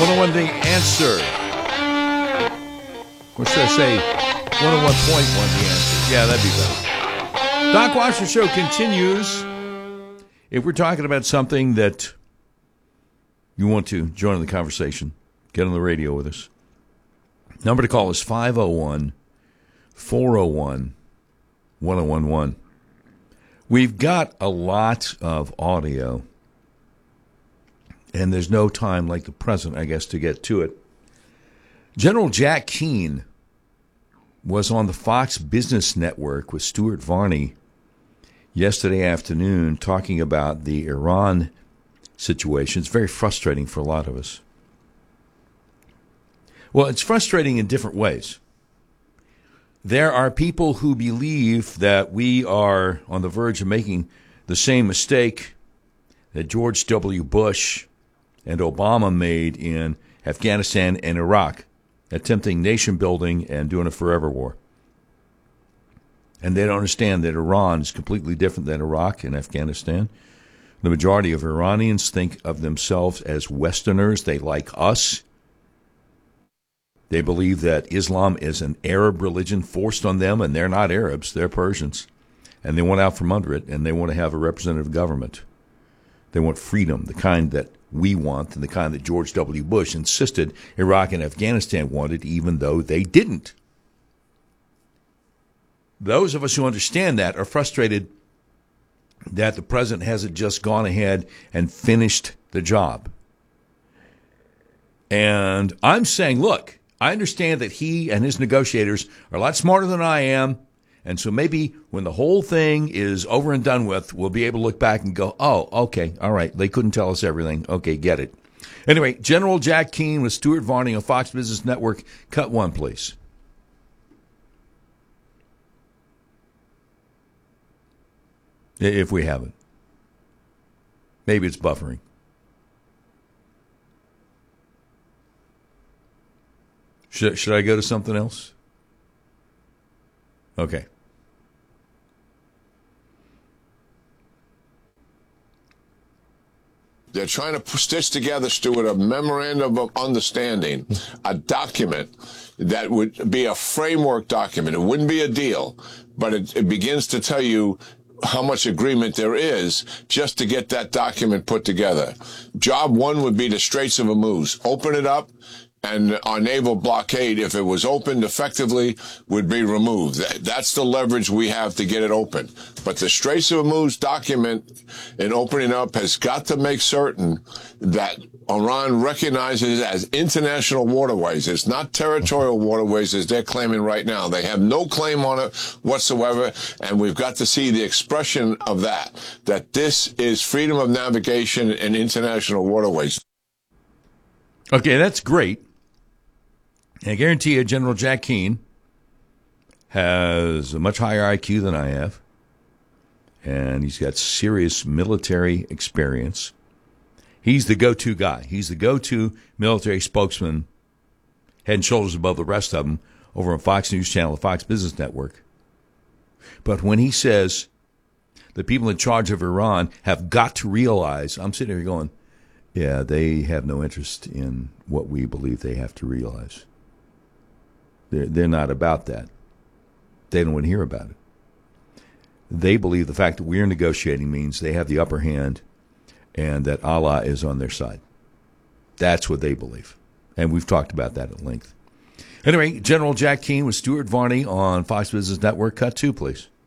101 The Answer. Or should I say 101.1 The Answer? Yeah, that'd be better. Doc Washington Show continues. If we're talking about something that you want to join in the conversation, get on the radio with us. Number to call is 501-401-1011. We've got a lot of audio, and there's no time like the present, I guess, to get to it. General Jack Keane was on the Fox Business Network with Stuart Varney yesterday afternoon talking about the Iran situation. It's very frustrating for a lot of us. Well, it's frustrating in different ways. There are people who believe that we are on the verge of making the same mistake that George W. Bush and Obama made in Afghanistan and Iraq, attempting nation building and doing a forever war. And they don't understand that Iran is completely different than Iraq and Afghanistan. The majority of Iranians think of themselves as Westerners. They like us. They believe that Islam is an Arab religion forced on them, and they're not Arabs, they're Persians. And they want out from under it, and they want to have a representative government. They want freedom, the kind that we want, and the kind that George W. Bush insisted Iraq and Afghanistan wanted, even though they didn't. Those of us who understand that are frustrated that the president hasn't just gone ahead and finished the job. And I'm saying, look, I understand that he and his negotiators are a lot smarter than I am, and so maybe when the whole thing is over and done with, we'll be able to look back and go, oh, okay, all right, they couldn't tell us everything. Okay, get it. Anyway, General Jack Keane with Stuart Varney on Fox Business Network. Cut one, please. If we haven't. Maybe it's buffering. Should I go to something else? Okay. They're trying to stitch together, Stuart, a memorandum of understanding, a document that would be a framework document. It wouldn't be a deal, but it begins to tell you how much agreement there is just to get that document put together. Job one would be the Straits of Hormuz. Open it up. And our naval blockade, if it was opened effectively, would be removed. That's the leverage we have to get it open. But the Straits of Hormuz document in opening up has got to make certain that Iran recognizes it as international waterways. It's not territorial waterways as they're claiming right now. They have no claim on it whatsoever. And we've got to see the expression of that this is freedom of navigation in international waterways. Okay, that's great. I guarantee you General Jack Keane has a much higher IQ than I have, and he's got serious military experience. He's the go-to guy. He's the go-to military spokesman, head and shoulders above the rest of them, over on Fox News Channel, the Fox Business Network. But when he says the people in charge of Iran have got to realize, I'm sitting here going, yeah, they have no interest in what we believe they have to realize. They're not about that. They don't want to hear about it. They believe the fact that we're negotiating means they have the upper hand and that Allah is on their side. That's what they believe. And we've talked about that at length. Anyway, General Jack Keane with Stuart Varney on Fox Business Network. Cut two, please.